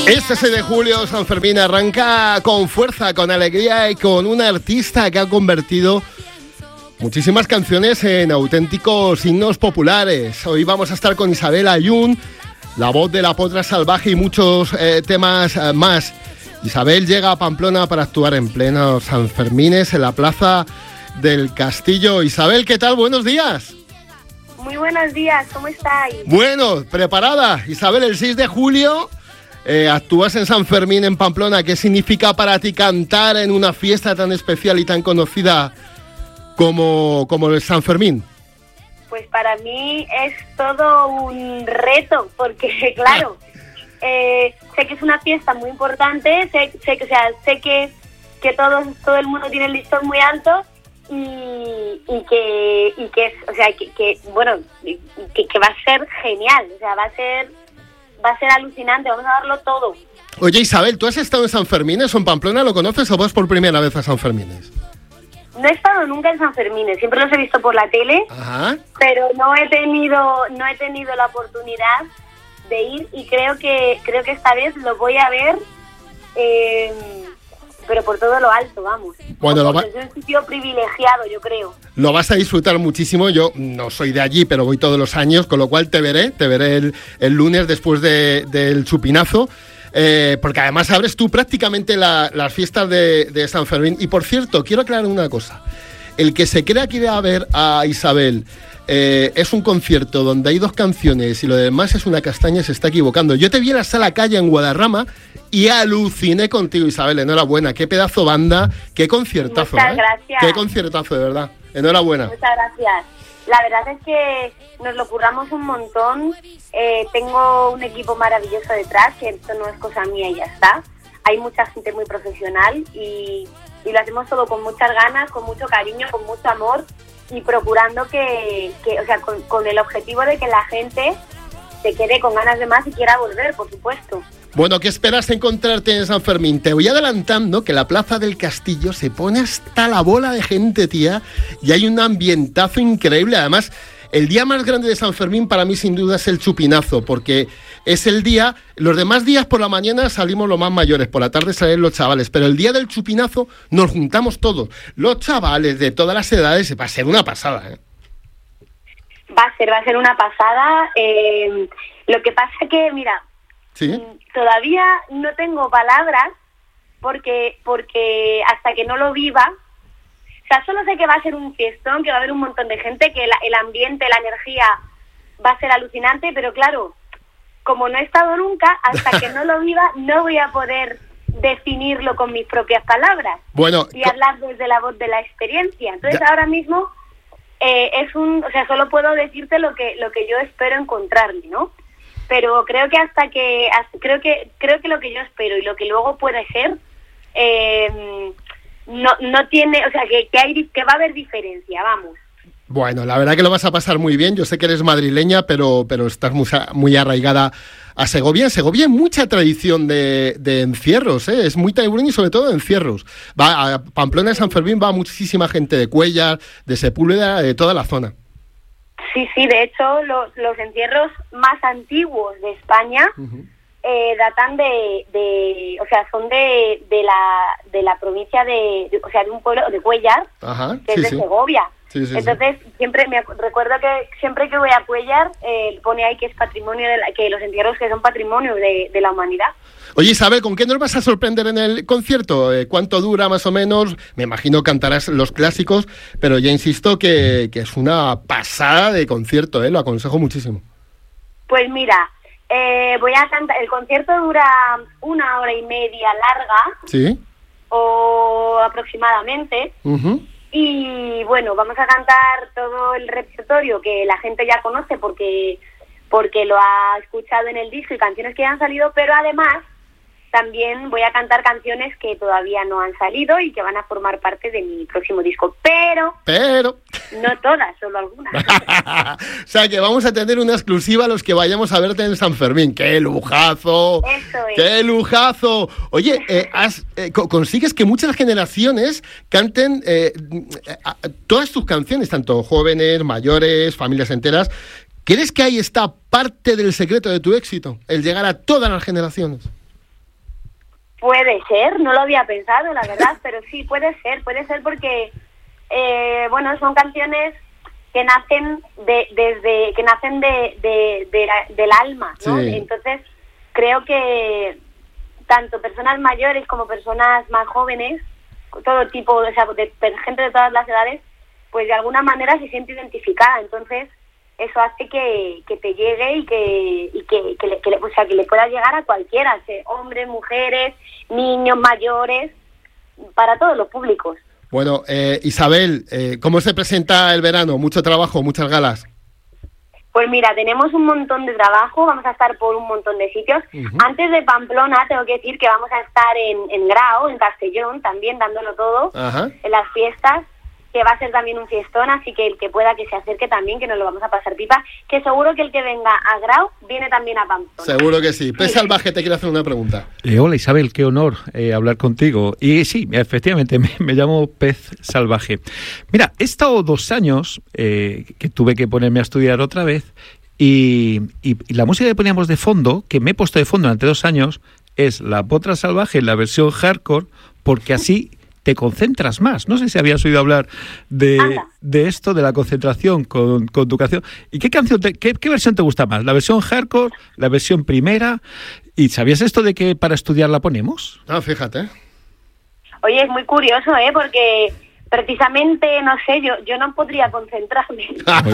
Este 6 de julio, San Fermín arranca con fuerza, con alegría y con una artista que ha convertido muchísimas canciones en auténticos himnos populares. Hoy vamos a estar con Isabel Ayun, la voz de La Potra Salvaje y muchos temas más. Isabel llega a Pamplona para actuar en pleno San Fermines en la Plaza del Castillo. Isabel, ¿qué tal? Buenos días. Muy buenos días, ¿cómo estáis? Bueno, preparada. Isabel, el 6 de julio actúas en San Fermín en Pamplona. ¿Qué significa para ti cantar en una fiesta tan especial y tan conocida como el San Fermín? Pues para mí es todo un reto, porque claro, sé que es una fiesta muy importante, sé que todo el mundo tiene el listón muy alto y que va a ser genial, o sea, va a ser alucinante, vamos a darlo todo. Oye, Isabel, ¿tú has estado en San Fermines o en Pamplona? ¿Lo conoces o vas por primera vez a San Fermines? No he estado nunca en San Fermines, siempre los he visto por la tele. Ajá. Pero no he tenido la oportunidad de ir y creo que esta vez lo voy a ver, pero por todo lo alto, vamos. Bueno, es un sitio privilegiado, yo creo. Lo vas a disfrutar muchísimo. Yo no soy de allí, pero voy todos los años, con lo cual te veré el lunes después del chupinazo. Porque además abres tú prácticamente las fiestas de San Fermín. Y por cierto, quiero aclarar una cosa. El que se crea que ir a ver a Isabel es un concierto donde hay 2 canciones y lo demás es una castaña, se está equivocando. Yo te vi en la Sala Calle en Guadarrama y aluciné contigo, Isabel. Enhorabuena, qué pedazo banda, qué conciertazo. Muchas gracias. Qué conciertazo, de verdad. Enhorabuena. Muchas gracias. La verdad es que nos lo curramos un montón. Tengo un equipo maravilloso detrás, que esto no es cosa mía y ya está. Hay mucha gente muy profesional y lo hacemos todo con muchas ganas, con mucho cariño, con mucho amor y procurando con el objetivo de que la gente se quede con ganas de más y quiera volver, por supuesto. Bueno, ¿qué esperas encontrarte en San Fermín? Te voy adelantando que la Plaza del Castillo se pone hasta la bola de gente, tía, y hay un ambientazo increíble. Además, el día más grande de San Fermín para mí sin duda es el chupinazo, porque es el día, los demás días por la mañana salimos los más mayores, por la tarde salen los chavales, pero el día del chupinazo nos juntamos todos, los chavales de todas las edades. Va a ser una pasada, ¿eh? Va a ser una pasada. Lo que pasa que, mira, ¿sí? Todavía no tengo palabras porque hasta que no lo viva, o sea, solo sé que va a ser un fiestón, que va a haber un montón de gente, que el ambiente, la energía va a ser alucinante, pero claro, como no he estado nunca, hasta que no lo viva, no voy a poder definirlo con mis propias palabras. Bueno, y hablar desde la voz de la experiencia. Entonces ahora mismo solo puedo decirte lo que yo espero encontrarme, ¿no? Pero creo que lo que yo espero y lo que luego puede ser no tiene, o sea, que va a haber diferencia, vamos. Bueno, la verdad que lo vas a pasar muy bien. Yo sé que eres madrileña, pero estás muy arraigada a Segovia. En Segovia hay mucha tradición de encierros, ¿eh? Es muy taurino y sobre todo de encierros. Va a Pamplona y San Fermín, va muchísima gente de Cuéllar, de Sepúlveda, de toda la zona. Sí, de hecho, los encierros más antiguos de España datan son de la provincia de un pueblo de Cuéllar, que es de Segovia. Sí. Entonces, recuerdo que siempre que voy a Cuéllar, pone ahí que es patrimonio, que los entierros que son patrimonio de la humanidad. Oye, Isabel, ¿con qué nos vas a sorprender en el concierto? ¿Cuánto dura más o menos? Me imagino cantarás los clásicos, pero ya insisto que es una pasada de concierto, lo aconsejo muchísimo. Pues mira, voy a cantar, el concierto dura 1 hora y media larga, ¿sí? O aproximadamente, y bueno, vamos a cantar todo el repertorio que la gente ya conoce porque lo ha escuchado en el disco y canciones que ya han salido, pero además también voy a cantar canciones que todavía no han salido y que van a formar parte de mi próximo disco, pero no todas, solo algunas. O sea que vamos a tener una exclusiva a los que vayamos a verte en San Fermín. ¡Qué lujazo! Eso es. ¡Qué lujazo! Oye, consigues que muchas generaciones canten todas tus canciones, tanto jóvenes, mayores, familias enteras. ¿Crees que ahí está parte del secreto de tu éxito? El llegar a todas las generaciones. Puede ser, no lo había pensado, la verdad, pero sí, puede ser porque, bueno, son canciones que nacen del alma, ¿no? Sí. Entonces, creo que tanto personas mayores como personas más jóvenes, todo tipo, o sea, de gente de todas las edades, pues de alguna manera se siente identificada. Entonces, eso hace que te llegue y que le pueda llegar a cualquiera, hombres, mujeres, niños, mayores, para todos los públicos. Bueno, Isabel, ¿cómo se presenta el verano? ¿Mucho trabajo, muchas galas? Pues mira, tenemos un montón de trabajo, vamos a estar por un montón de sitios. Uh-huh. Antes de Pamplona, tengo que decir que vamos a estar en Grao, en Castellón, también dándolo todo, uh-huh, en las fiestas, que va a ser también un fiestón, así que el que pueda que se acerque también, que nos lo vamos a pasar pipa, que seguro que el que venga a Grau viene también a Pamplona. Seguro que sí. Pez Salvaje te quiero hacer una pregunta. Hola Isabel, qué honor hablar contigo. Y sí, efectivamente, me llamo Pez Salvaje. Mira, he estado 2 años que tuve que ponerme a estudiar otra vez y la música que poníamos de fondo, que me he puesto de fondo durante 2 años, es la Potra Salvaje en la versión hardcore, porque así te concentras más. No sé si habías oído hablar de esto, de la concentración con tu canción. ¿Y qué canción, qué versión te gusta más? ¿La versión hardcore? ¿La versión primera? ¿Y sabías esto de que para estudiar la ponemos? Ah, fíjate. Oye, es muy curioso, porque precisamente, no sé, yo no podría concentrarme.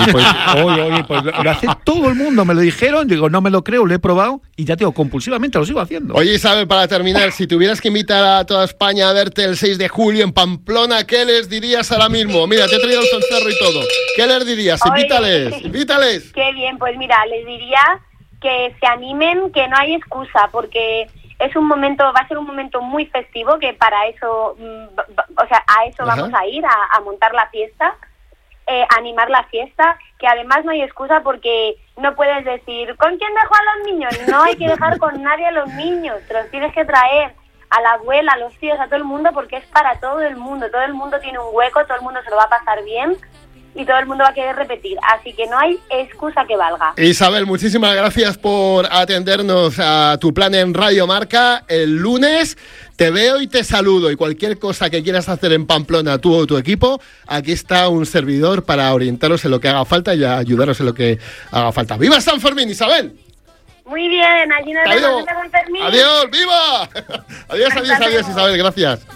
Oye, pues lo hace todo el mundo, me lo dijeron, digo, no me lo creo, lo he probado y ya te digo, compulsivamente lo sigo haciendo. Oye, Isabel, para terminar, si tuvieras que invitar a toda España a verte el 6 de julio en Pamplona, ¿qué les dirías ahora mismo? Mira, te he traído el cencerro y todo. ¿Qué les dirías? Invítales. Qué bien, pues mira, les diría que se animen, que no hay excusa, porque va a ser un momento muy festivo, que para eso, a eso vamos a ir, a montar la fiesta, animar la fiesta, que además no hay excusa porque no puedes decir, ¿con quién dejo a los niños? No hay que dejar con nadie a los niños, te los tienes que traer a la abuela, a los tíos, a todo el mundo, porque es para todo el mundo tiene un hueco, todo el mundo se lo va a pasar bien y todo el mundo va a querer repetir, así que no hay excusa que valga. Isabel, muchísimas gracias por atendernos a Tu Plan en Radio Marca. El lunes te veo y te saludo, y cualquier cosa que quieras hacer en Pamplona, tú o tu equipo, aquí está un servidor para orientaros en lo que haga falta y ayudaros en lo que haga falta. ¡Viva San Fermín, Isabel! Muy bien, allí nos vemos en San Fermín. ¡Adiós, viva! Adiós, Isabel, gracias.